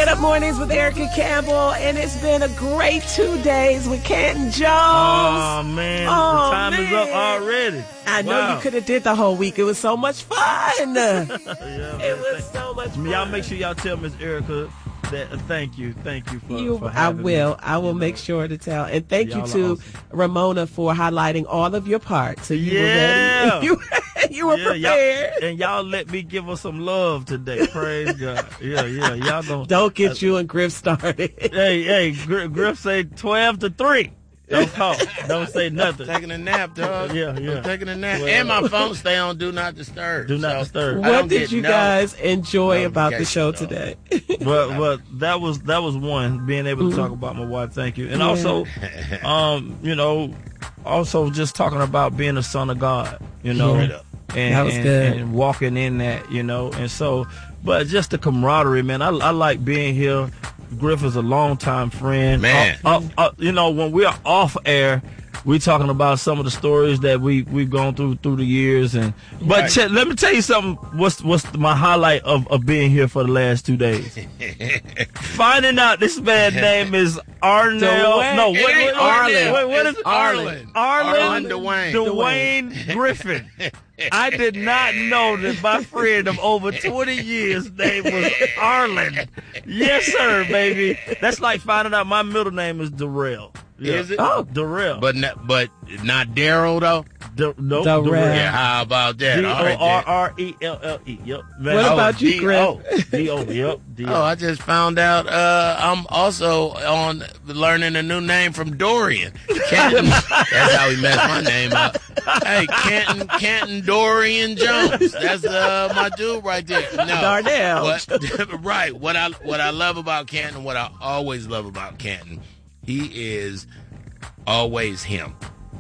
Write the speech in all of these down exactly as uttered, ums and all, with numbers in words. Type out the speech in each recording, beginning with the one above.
Get Up Mornings with Erica Campbell, and it's been a great two days with Canton Jones. Oh, man. Oh, the time man. is up already. I know Wow. you could have did the whole week. It was so much fun. Yeah, It was so much fun. Y'all make sure y'all tell Miss Erica that uh, thank you. Thank you for, You, for I having will. me. I will You make know. sure to tell. And thank Y'all you are to awesome. Ramona for highlighting all of your parts. So you Yeah. were ready. You, you were Yeah, prepared. y'all, and y'all let me give her some love today. Praise God. Yeah, yeah. Y'all gonna Don't get you and Griff started. Hey, hey. Gr- Griff say twelve to three. Don't talk. Don't say nothing. Taking a nap, dog. Yeah, yeah. I'm taking a nap. Well, and my phone stay on Do Not Disturb. Do not so disturb. I What don't did get you no guys enjoy about the notification, show dog. today? But but that was that was one, being able to talk about my wife. Thank you, and Yeah. also, um, you know, also just talking about being a son of God. You know, Straight up. and, That was and, good. and walking in that. You know, and so, but just the camaraderie, man. I, I like being here. Griff is a longtime friend. Man. Uh, uh, uh, you know, when we're off air, we talking about some of the stories that we we've gone through through the years, and but Right. Chet, let me tell you something. What's what's my highlight of, of being here for the last two days? Finding out this man's name is Arnell. Dwayne. No, It what, ain't what, what, Arnell. what, what is It's it? Arlen. Arlen Arlen Dwayne. Dwayne Griffin. I did not know that my friend of over twenty years' name was Arlen. Yes, sir, baby. That's like finding out my middle name is Darrell. Yeah. Is it? Oh. Darrell. But not, but not Daryl, though? D- no, Darrell. Darrell. Yeah, how about that? D O All right, R then. R E L L E. Yep. Man, What I about was you, D Griff? O. D O. Yep. D O. Oh, I just found out uh, I'm also on learning a new name from Dorian. Canton. That's how he messed my name up. Hey, Canton, Canton Dorian Jones. That's uh, my dude right there. No, Darnell. What, right. What I what I love about Canton, what I always love about Canton, he is always him.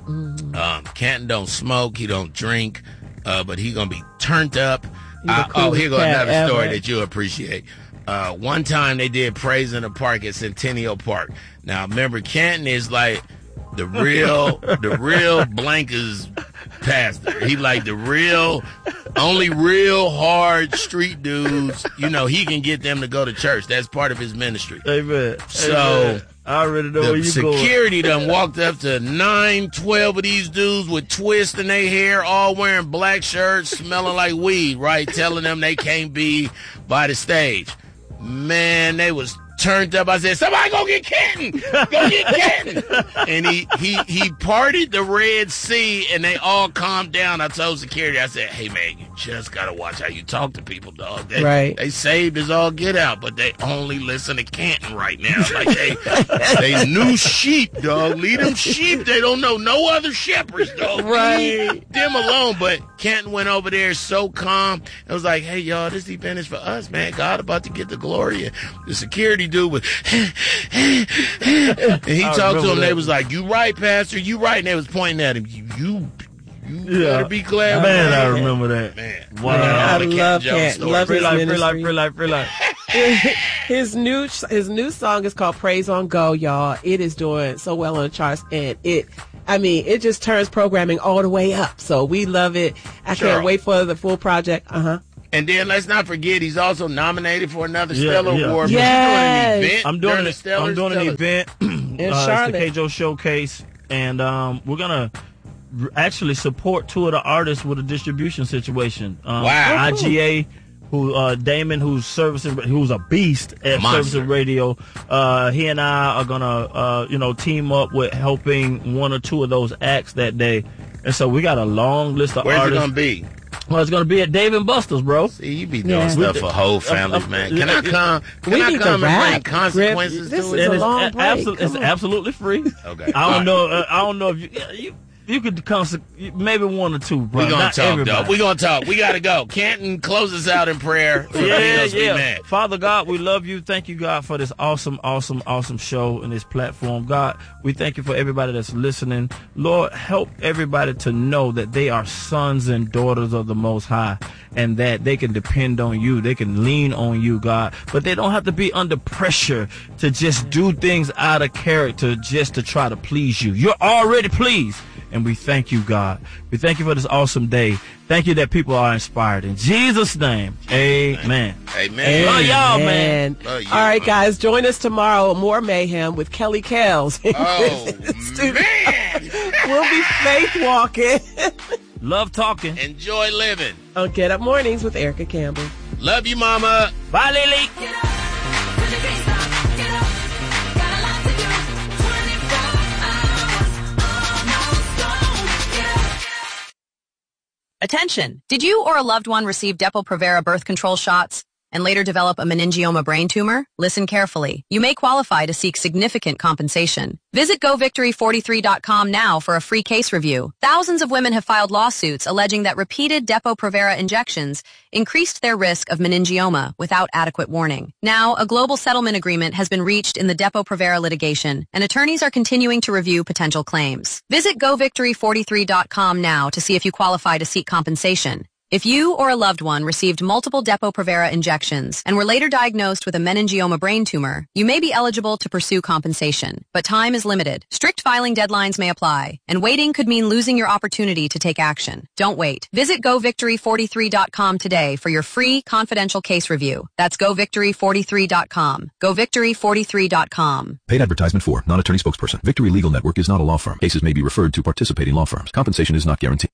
Um, Canton don't smoke, he don't drink, uh, but he gonna be turned up. the Uh, oh, coolest here go cat another story ever. that you appreciate. Uh, one time they did Praise in the Park at Centennial Park. Now remember, Canton is like the real, the real Blankers pastor. He like the real, only real hard street dudes. You know, he can get them to go to church. That's part of his ministry. Amen. So, Amen. I already know where The you going. security done walked up to nine, twelve of these dudes with twists in their hair, all wearing black shirts, smelling like weed, right? Telling them they can't be by the stage. Man, they was turned up. I said, somebody go get Canton. Go get Canton. And he, he, he parted the Red Sea, and they all calmed down. I told security, I said, hey, man, you just got to watch how you talk to people, dog. They, Right. they saved as all get out, but they only listen to Canton right now. Like, they, they new sheep, dog. Leave them sheep. They don't know no other shepherds, dog. Right. Leave them alone. But Canton went over there so calm. It was like, hey, y'all, this event is for us, man. God about to get the glory. And the security dude was, and he I talked to remember them. They that. was like, you right, Pastor, you right. And they was pointing at him. You, you, you Yeah. better be glad. Man, we're I here. remember that. Man. Wow. Man, I All the Canton love Jones Canton. stories. Love Free his life, free ministry. life, free life, free life. his new his new song is called Praise on Go, y'all. It is doing so well on the charts, and it I mean it just turns programming all the way up. So we love it. I Sure. can't wait for the full project. Uh-huh. And then let's not forget, he's also nominated for another Yeah, Stellar yeah. Award. Yes. But you're doing an event I'm doing during it. the Stellar. I'm doing an Stellar- event. In uh, it's Charlotte. the K J O Showcase, and um, we're gonna r- actually support two of the artists with a distribution situation. Um, Wow. I G A, who uh, Damon, who's servicing, who's a beast at Monster. Servicing Radio. Uh, he and I are gonna, uh, you know, team up with helping one or two of those acts that day. And so we got a long list of Where's it artists. gonna be? Well, it's gonna be at Dave and Buster's, bro. See, you be doing Yeah. stuff for whole families, Uh, uh, man. Can I come? Can We I need to come and bring rap, consequences Griff. This to is it? a it's, long a- break. absol- it's Come on. absolutely free. Okay. I All don't right. know. Uh, I don't know if you yeah, you, you could come maybe one or two, bro. We gonna Not talk, everybody. though. We gonna talk. We gotta go. Canton, close us out in prayer. For Yeah, Beatles Be yeah. Mad. Father God, we love you. Thank you, God, for this awesome, awesome, awesome show and this platform. God, we thank you for everybody that's listening. Lord, help everybody to know that they are sons and daughters of the Most High and that they can depend on you. They can lean on you, God. But they don't have to be under pressure to just do things out of character just to try to please you. You're already pleased. And we thank you, God. We thank you for this awesome day. Thank you that people are inspired. In Jesus' name, amen. Amen. Love y'all, man. Love you, All right, man. guys, join us tomorrow. More mayhem with Kelly Kells. Oh, man. We'll be faith walking Love talking. Enjoy living. on Get Up Mornings with Erica Campbell. Love you, mama. Bye, Lily. Get up, till the day stop. Get up, got a lot to do. twenty-four hours, almost gone. Get up. Attention! Did you or a loved one receive Depo-Provera birth control shots and later develop a meningioma brain tumor? Listen carefully. You may qualify to seek significant compensation. Visit go victory forty-three dot com now for a free case review. Thousands of women have filed lawsuits alleging that repeated Depo-Provera injections increased their risk of meningioma without adequate warning. Now, a global settlement agreement has been reached in the Depo-Provera litigation, and attorneys are continuing to review potential claims. Visit go victory forty-three dot com now to see if you qualify to seek compensation. If you or a loved one received multiple Depo-Provera injections and were later diagnosed with a meningioma brain tumor, you may be eligible to pursue compensation. But time is limited. Strict filing deadlines may apply, and waiting could mean losing your opportunity to take action. Don't wait. Visit go victory forty-three dot com today for your free confidential case review. That's go victory forty-three dot com. go victory forty-three dot com. Paid advertisement for non-attorney spokesperson. Victory Legal Network is not a law firm. Cases may be referred to participating law firms. Compensation is not guaranteed.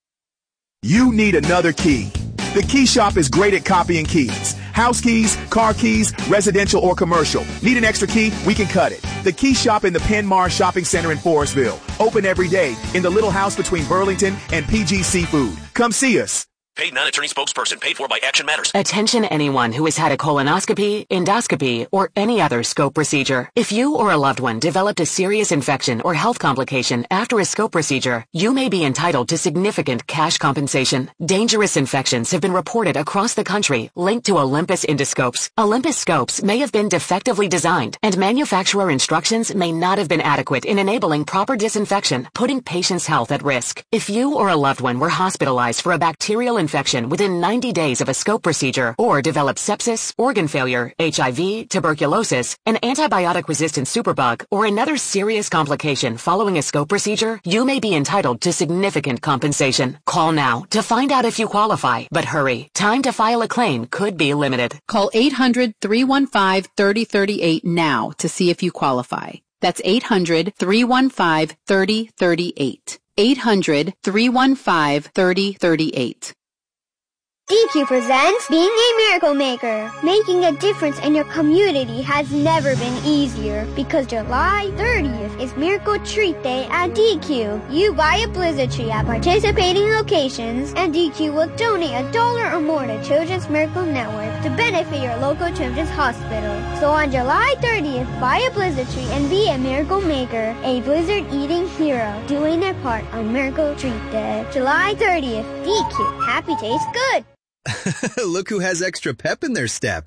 You need another key. The Key Shop is great at copying keys. House keys, car keys, residential or commercial. Need an extra key? We can cut it. The Key Shop in the Penmar Shopping Center in Forestville. Open every day in the little house between Burlington and P G Seafood. Come see us. Paid non-attorney spokesperson paid for by Action Matters. Attention anyone who has had a colonoscopy, endoscopy, or any other scope procedure. If you or a loved one developed a serious infection or health complication after a scope procedure, you may be entitled to significant cash compensation. Dangerous infections have been reported across the country linked to Olympus endoscopes. Olympus scopes may have been defectively designed, and manufacturer instructions may not have been adequate in enabling proper disinfection, putting patients' health at risk. If you or a loved one were hospitalized for a bacterial infection within ninety days of a scope procedure, or developed sepsis, organ failure, H I V, tuberculosis, an antibiotic-resistant superbug, or another serious complication following a scope procedure, you may be entitled to significant compensation. Call now to find out if you qualify, but hurry. Time to file a claim could be limited. Call eight hundred, three one five, three oh three eight now to see if you qualify. That's eight hundred, three one five, three oh three eight. eight hundred, three one five, three oh three eight. D Q presents Being a Miracle Maker. Making a difference in your community has never been easier because July thirtieth is Miracle Treat Day at D Q. You buy a blizzard tree at participating locations and D Q will donate a dollar or more to Children's Miracle Network to benefit your local children's hospital. So on July thirtieth, buy a blizzard tree and be a miracle maker, a blizzard eating hero, doing their part on Miracle Treat Day. July thirtieth, D Q. Happy tastes good. Look who has extra pep in their step.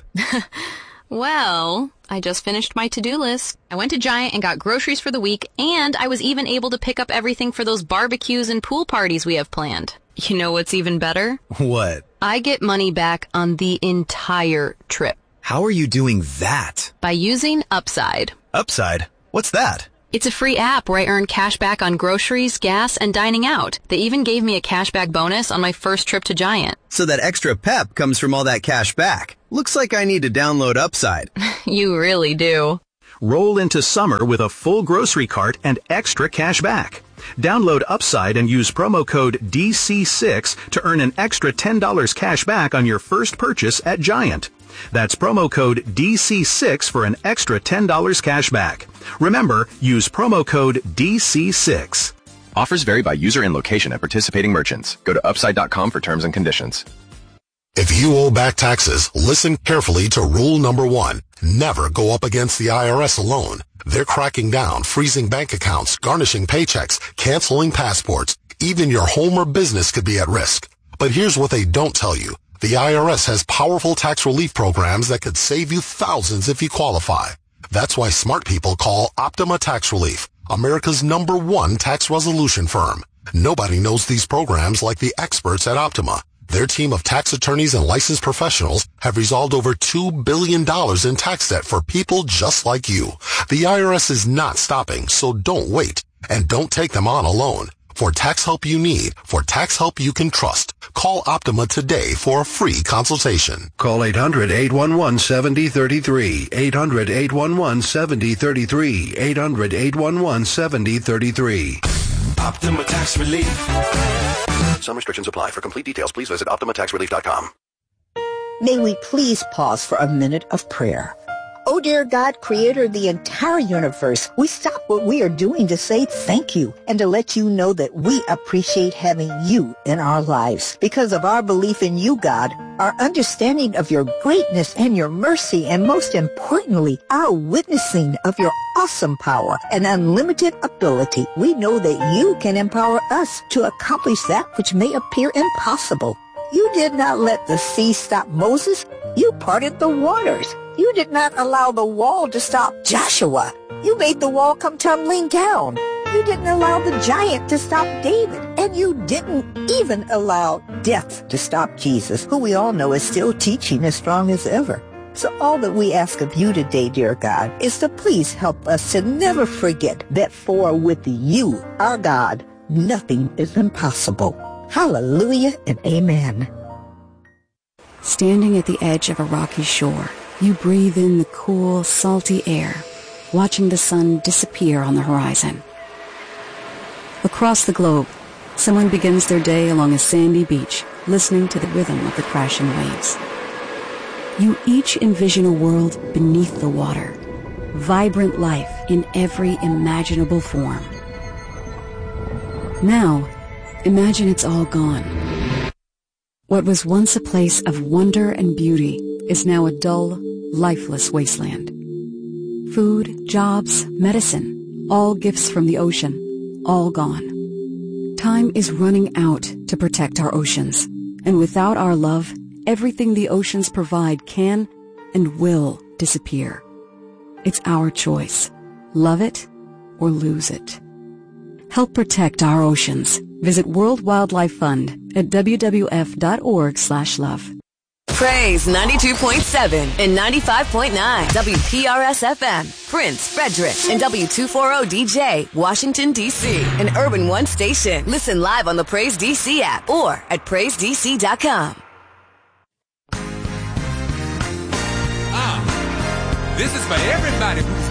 Well, I just finished my to-do list. I went to Giant and got groceries for the week, and I was even able to pick up everything for those barbecues and pool parties we have planned. You know what's even better? What? I get money back on the entire trip. How are you doing that? By using Upside. Upside? What's that? It's a free app where I earn cash back on groceries, gas, and dining out. They even gave me a cashback bonus on my first trip to Giant. So that extra pep comes from all that cash back. Looks like I need to download Upside. You really do. Roll into summer with a full grocery cart and extra cash back. Download Upside and use promo code D C six to earn an extra ten dollars cash back on your first purchase at Giant. That's promo code D C six for an extra ten dollars cash back. Remember, use promo code D C six. Offers vary by user and location at participating merchants. Go to upside dot com for terms and conditions. If you owe back taxes, listen carefully to rule number one. Never go up against the I R S alone. They're cracking down, freezing bank accounts, garnishing paychecks, canceling passports. Even your home or business could be at risk. But here's what they don't tell you. The I R S has powerful tax relief programs that could save you thousands if you qualify. That's why smart people call Optima Tax Relief, America's number one tax resolution firm. Nobody knows these programs like the experts at Optima. Their team of tax attorneys and licensed professionals have resolved over two billion dollars in tax debt for people just like you. The I R S is not stopping, so don't wait. And don't take them on alone. For tax help you need, for tax help you can trust, call Optima today for a free consultation. Call eight hundred, eight one one, seven zero three three. eight hundred, eight one one, seven zero three three. eight hundred, eight one one, seven zero three three. Optima Tax Relief. Some restrictions apply. For complete details, please visit optima tax relief dot com. May we please pause for a minute of prayer. Oh, dear God, creator of the entire universe, we stop what we are doing to say thank you and to let you know that we appreciate having you in our lives. Because of our belief in you, God, our understanding of your greatness and your mercy, and most importantly, our witnessing of your awesome power and unlimited ability, we know that you can empower us to accomplish that which may appear impossible. You did not let the sea stop Moses. You parted the waters. You did not allow the wall to stop Joshua. You made the wall come tumbling down. You didn't allow the giant to stop David. And you didn't even allow death to stop Jesus, who we all know is still teaching as strong as ever. So all that we ask of you today, dear God, is to please help us to never forget that for with you, our God, nothing is impossible. Hallelujah and amen. Standing at the edge of a rocky shore, you breathe in the cool, salty air, watching the sun disappear on the horizon. Across the globe, someone begins their day along a sandy beach, listening to the rhythm of the crashing waves. You each envision a world beneath the water, vibrant life in every imaginable form. Now, imagine it's all gone. What was once a place of wonder and beauty is now a dull, lifeless wasteland. Food, jobs, medicine, all gifts from the ocean, all gone. Time is running out to protect our oceans, and without our love, everything the oceans provide can and will disappear. It's our choice. Love it or lose it. Help protect our oceans. Visit World Wildlife Fund at w w f dot org slash love. Praise ninety-two point seven and ninety-five point nine W P R S F M, Prince, Frederick, and W two forty D J, Washington, D C, an Urban One station. Listen live on the Praise D C app or at praise d c dot com. Ah, this is for everybody who's